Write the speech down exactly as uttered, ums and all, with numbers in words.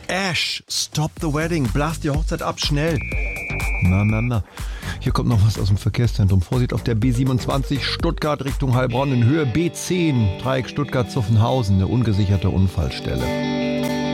Ash, stop the wedding. Blast die Hochzeit ab, schnell. Na, na, na. Hier kommt noch was aus dem Verkehrszentrum. Vorsicht auf der B siebenundzwanzig Stuttgart Richtung Heilbronn in Höhe B zehn. Dreieck Stuttgart-Zuffenhausen, eine ungesicherte Unfallstelle.